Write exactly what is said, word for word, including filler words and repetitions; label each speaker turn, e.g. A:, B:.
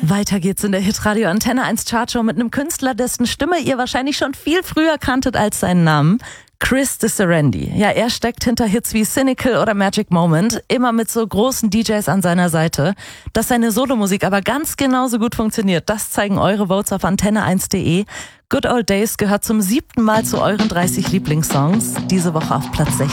A: Weiter geht's in der Hitradio Antenne eins Chartshow mit einem Künstler, dessen Stimme ihr wahrscheinlich schon viel früher kanntet als seinen Namen. Chris DiSerendi. Ja, er steckt hinter Hits wie Cynical oder Magic Moment, immer mit so großen D Js an seiner Seite. Dass seine Solomusik aber ganz genauso gut funktioniert, das zeigen eure Votes auf antenne eins punkt de. Good Old Days gehört zum siebten Mal zu euren dreißig Lieblingssongs. Diese Woche auf Platz sechzehn.